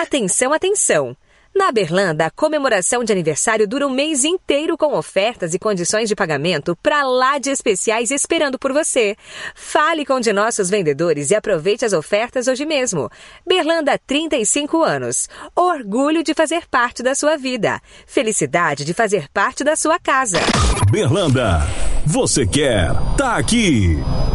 Atenção, atenção! Na Berlanda, a comemoração de aniversário dura um mês inteiro com ofertas e condições de pagamento pra lá de especiais esperando por você. Fale com um de nossos vendedores e aproveite as ofertas hoje mesmo. Berlanda, 35 anos. Orgulho de fazer parte da sua vida. Felicidade de fazer parte da sua casa. Berlanda, você quer, tá aqui.